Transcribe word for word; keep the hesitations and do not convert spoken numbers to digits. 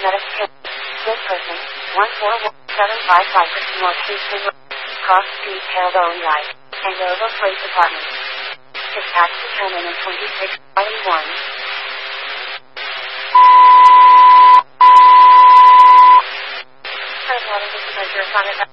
Medicaid. This person, one four one seven five five North Houston Road, Cross Street, Caledonia, Andover Place Apartment. Dispatch determined in twenty-six twenty-one. Good morning, this is Andrew Sonnet.